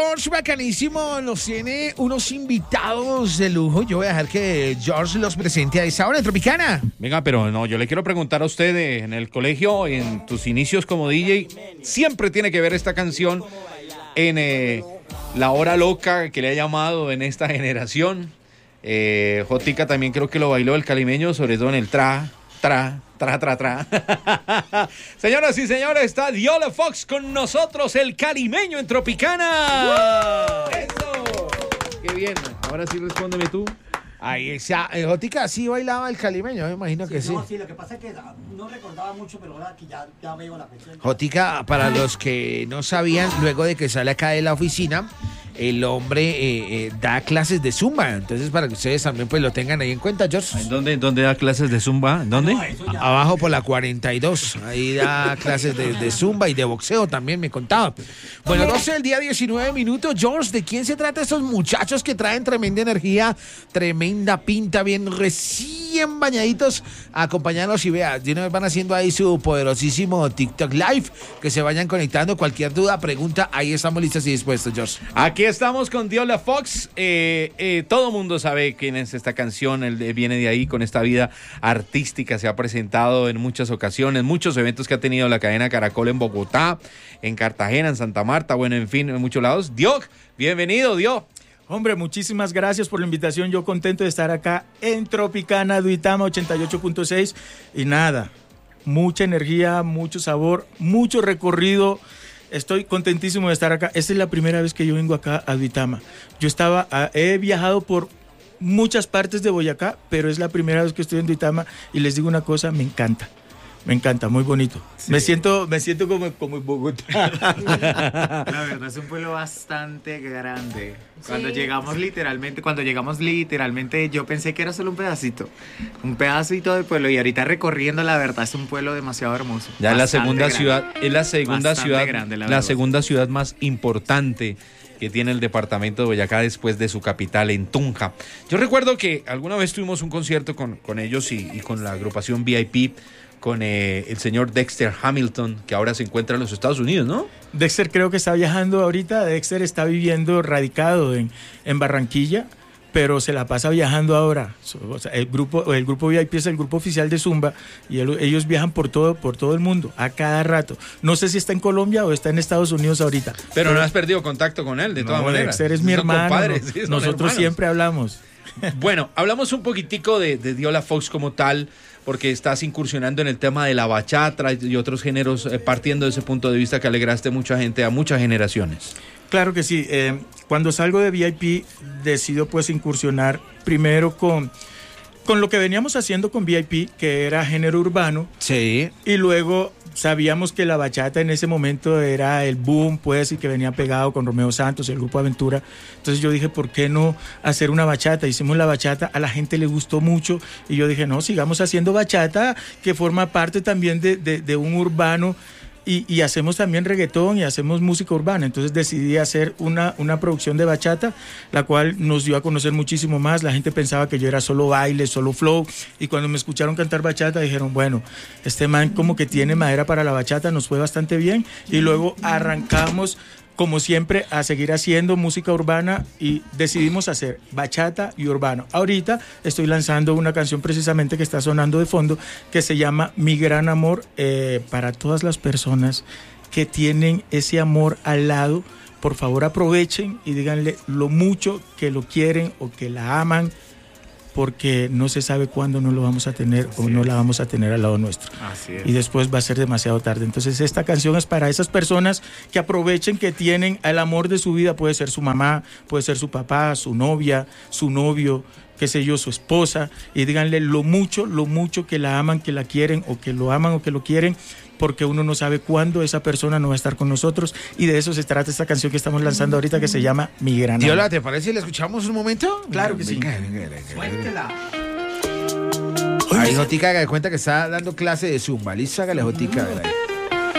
George, bacanísimo, nos tiene unos invitados de lujo. Yo voy a dejar que George los presente a esa hora en Tropicana. Venga, pero no, yo le quiero preguntar a usted, en el colegio, en tus inicios como DJ, siempre tiene que ver esta canción en la hora loca que le ha llamado en esta generación. Jotica también creo que lo bailó el calimeño, sobre todo en el tra. Señoras y señores, está Diola Fox con nosotros, el carimeño en Tropicana. ¡Eso! Qué bien, ahora sí respóndeme tú. Ahí está, Jotica sí bailaba el calimeño, me imagino que sí. No, sí, lo que pasa es que no recordaba mucho, pero ahora que ya veo la fecha. Jotica, para los que no sabían, luego de que sale acá de la oficina, el hombre da clases de zumba. Entonces, para que ustedes también pues lo tengan ahí en cuenta, George. ¿Dónde da clases de zumba? ¿Dónde? No, Abajo por la 42. Ahí da clases de zumba y de boxeo también, me contaba. Bueno, 12 del día, 19 minutos. George, ¿de quién se trata estos muchachos que traen tremenda energía, tremenda pinta, bien recién bañaditos? Acompáñanos y vea, de una vez van haciendo ahí su poderosísimo TikTok Live. Que se vayan conectando. Cualquier duda, pregunta, ahí estamos listos y dispuestos, George. Aquí estamos con Diola Fox. Todo mundo sabe quién es esta canción. Él viene de ahí con esta vida artística. Se ha presentado en muchas ocasiones, muchos eventos que ha tenido la cadena Caracol en Bogotá, en Cartagena, en Santa Marta, bueno, en fin, en muchos lados. Dioc, bienvenido, Dioc. Hombre, muchísimas gracias por la invitación. Yo contento de estar acá en Tropicana, Duitama 88.6. Y nada, mucha energía, mucho sabor, mucho recorrido. Estoy contentísimo de estar acá. Esta es la primera vez que yo vengo acá a Duitama. He viajado por muchas partes de Boyacá, pero es la primera vez que estoy en Duitama y les digo una cosa, me encanta. Me encanta, muy bonito. Sí. Me siento como en Bogotá. La verdad es un pueblo bastante grande. Cuando llegamos literalmente, yo pensé que era solo un pedacito del pueblo, y ahorita recorriendo, la verdad es un pueblo demasiado hermoso. Ya es la segunda grande. Ciudad, es la segunda ciudad, grande, la segunda ciudad más importante que tiene el departamento de Boyacá después de su capital, en Tunja. Yo recuerdo que alguna vez tuvimos un concierto con ellos y con la agrupación VIP, con el señor Dexter Hamilton, que ahora se encuentra en los Estados Unidos, ¿no? Dexter creo que está viajando ahorita. Dexter está viviendo, radicado en Barranquilla, pero se la pasa viajando ahora. O sea, el grupo VIP es el grupo oficial de Zumba y ellos viajan por todo el mundo, a cada rato. No sé si está en Colombia o está en Estados Unidos ahorita. Pero no has perdido contacto con él, de todas maneras. Dexter es mi hermano. Compadres, sí, nosotros hermanos. siempre hablamos. Bueno, hablamos un poquitico de Diola Fox como tal, porque estás incursionando en el tema de la bachata y otros géneros, partiendo de ese punto de vista que alegraste mucha gente, a muchas generaciones. Claro que sí. Cuando salgo de VIP, decido pues incursionar primero con lo que veníamos haciendo con VIP, que era género urbano. Sí. Y luego sabíamos que la bachata en ese momento era el boom, pues, y que venía pegado con Romeo Santos y el Grupo Aventura. Entonces yo dije, ¿por qué no hacer una bachata? Hicimos la bachata, a la gente le gustó mucho, y yo dije, no, sigamos haciendo bachata, que forma parte también de un urbano. Y hacemos también reggaetón y hacemos música urbana. Entonces decidí hacer una producción de bachata, la cual nos dio a conocer muchísimo más. La gente pensaba que yo era solo baile, solo flow, y cuando me escucharon cantar bachata dijeron, bueno, este man como que tiene madera para la bachata, nos fue bastante bien. Y luego arrancamos, como siempre, a seguir haciendo música urbana y decidimos hacer bachata y urbano. Ahorita estoy lanzando una canción precisamente que está sonando de fondo, que se llama Mi Gran Amor, para todas las personas que tienen ese amor al lado. Por favor, aprovechen y díganle lo mucho que lo quieren o que la aman, porque no se sabe cuándo no lo vamos a tener o no la vamos a tener al lado nuestro. Así es. Y después va a ser demasiado tarde. Entonces esta canción es para esas personas que aprovechen que tienen el amor de su vida. Puede ser su mamá, puede ser su papá, su novia, su novio, qué sé yo, su esposa, y díganle lo mucho que la aman, que la quieren, o que lo aman o que lo quieren, porque uno no sabe cuándo esa persona no va a estar con nosotros, y de eso se trata esta canción que estamos lanzando ahorita, que se llama Mi Gran Amor. Diola, ¿te parece si la escuchamos un momento? Claro que sí. Venga. Suéltela. Ahí Jotica, haga de cuenta que está dando clase de Zumba. Listo, hágale, Jotica.